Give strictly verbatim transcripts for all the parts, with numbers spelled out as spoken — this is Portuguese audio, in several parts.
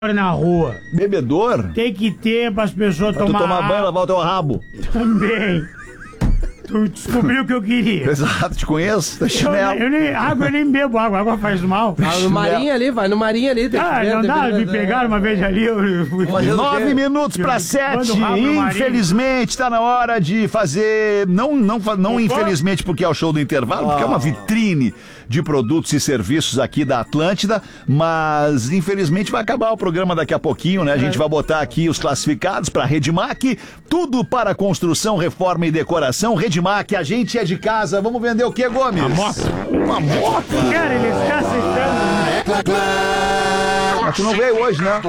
na rua. Bebedor? Tem que ter para as pessoas Pra tomar tu tomar água. banho e lavar o teu rabo. Também. Tu descobriu o que eu queria. Exato, te conheço. Tá Eu, chinelo. eu nem, água eu nem bebo água, água faz mal. Ah, no Marinho ali, vai no Marinho ali. Tem Ah, que ver, não tem dá, que ver, me né? pegaram uma vez ali, eu eu fui. Nove minutos pra sete. Manda o rabo no Marinho. Infelizmente, tá na hora de fazer. Não, não, fa- não infelizmente, porque é o show do intervalo, porque é uma vitrine de produtos e serviços aqui da Atlântida, mas infelizmente vai acabar o programa daqui a pouquinho, né? A gente vai botar aqui os classificados pra Redmac, tudo para construção, reforma e decoração. Redmac, a gente é de casa. Vamos vender o que, Gomes? A moto. Uma moto? Cara, ele está aceitando. Mas tu não veio hoje, né?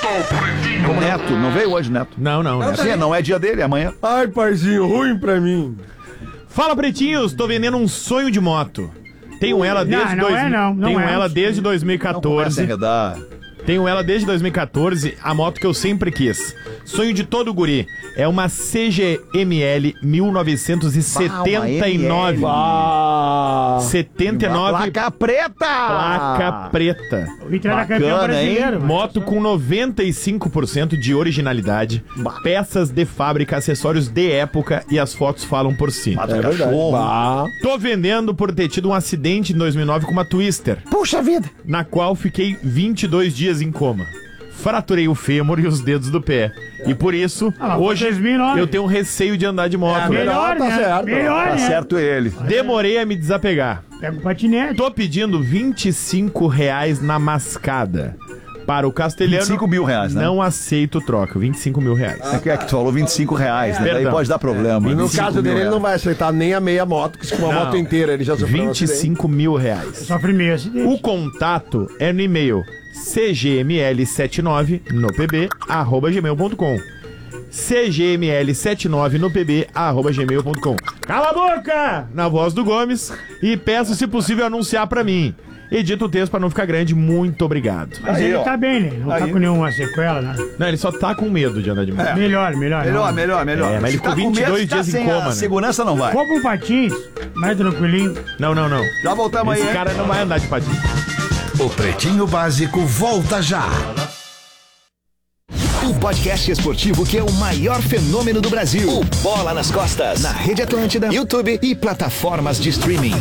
O Neto, não veio hoje, Neto. Não, não, né? Sim, não é dia dele, é amanhã. Ai, paizinho, ruim pra mim. Fala, pretinhos, tô vendendo um sonho de moto. Tenho ela desde não dois... é não, não Tenho é. ela desde dois mil e Não começa a quatorze. enredar. Tenho ela desde dois mil e quatorze, a moto que eu sempre quis. Sonho de todo guri. É uma C G M L mil novecentos e setenta e nove. Ah, setenta e nove. Placa preta! Placa preta. O Vitor era campeão Bacana, brasileiro. mano. Moto com noventa e cinco por cento de originalidade, Bah. peças de fábrica, acessórios de época e as fotos falam por si. Mata é verdade. cachorro. Bah. Tô vendendo por ter tido um acidente em dois mil e nove com uma Twister, Puxa vida! na qual fiquei vinte e dois dias em coma. Fraturei o fêmur e os dedos do pé. E por isso, Ah, lá, foi hoje dois mil e nove. eu tenho um receio de andar de moto. Melhor, Tá né? certo. Melhor, Tá né? certo ele. Demorei a me desapegar. Pega o patinete. Tô pedindo vinte e cinco reais na mascada. Para o castelhano, vinte e cinco mil reais, né? não aceito troca. vinte e cinco mil reais. É que, é que tu falou vinte e cinco reais, né? Daí Perdão. pode dar problema. E no vinte e cinco caso mil dele, ele não reais. vai aceitar nem a meia moto, que com a Não. moto inteira ele já sofreu um vinte e acidente. cinco mil reais. Sofre meio acidente. O contato é no e-mail c g m l setenta e nove no p b arroba gmail ponto com. c g m l setenta e nove no p b arroba gmail ponto com. Cala a boca! Na voz do Gomes. E peço, se possível, anunciar pra mim. Edita o texto pra não ficar grande. Muito obrigado. Mas Aí, ele ó. tá bem, né? Não tá Aí. com nenhuma sequela, né? Não, ele só tá com medo de andar de moto. Melhor, melhor. Melhor, não. melhor, melhor. É, mas ele Se tá ficou com vinte e dois medo, tá dias em sem coma, a né? segurança não vai. Compra um patins, mais tranquilinho. Não, não, não. Já voltamos Esse aí, hein? cara não vai andar de patins. O Pretinho Básico volta já. O podcast esportivo que é o maior fenômeno do Brasil. O Bola nas Costas. Na Rede Atlântida, YouTube e plataformas de streaming.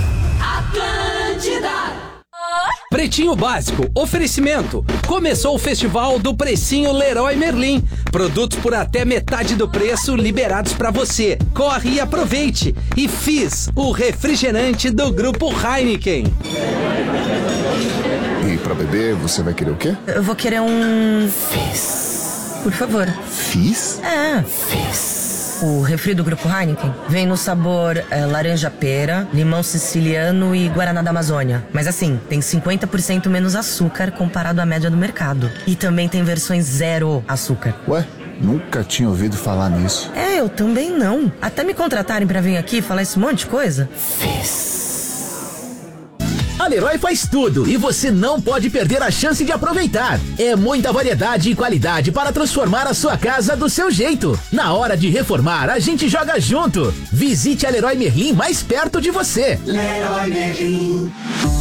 Pretinho Básico, oferecimento. Começou o festival do Precinho Leroy Merlin. Produtos por até metade do preço liberados pra você. Corre e aproveite. E Fizz, o refrigerante do grupo Heineken. E pra beber, você vai querer o quê? Eu vou querer um... Fizz. Por favor. Fiz? É. Fizz. O refri do Grupo Heineken vem no sabor é, laranja-pera, limão siciliano e guaraná da Amazônia. Mas assim, tem cinquenta por cento menos açúcar comparado à média do mercado. E também tem versões zero açúcar. Ué, nunca tinha ouvido falar nisso. É, eu também não. Até me contratarem pra vir aqui falar esse monte de coisa. A Leroy faz tudo e você não pode perder a chance de aproveitar. É muita variedade e qualidade para transformar a sua casa do seu jeito. Na hora de reformar, a gente joga junto. Visite a Leroy Merlin mais perto de você. Leroy Merlin.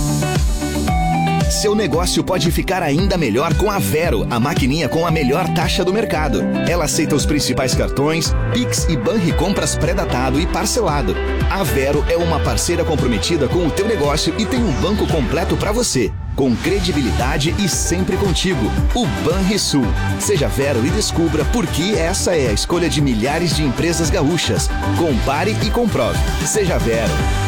Seu negócio pode ficar ainda melhor com a Vero, a maquininha com a melhor taxa do mercado. Ela aceita os principais cartões, Pix e Banricompras pré-datado e parcelado. A Vero é uma parceira comprometida com o teu negócio e tem um banco completo para você, com credibilidade e sempre contigo. O Banrisul. Seja Vero e descubra por que essa é a escolha de milhares de empresas gaúchas. Compare e comprove. Seja Vero.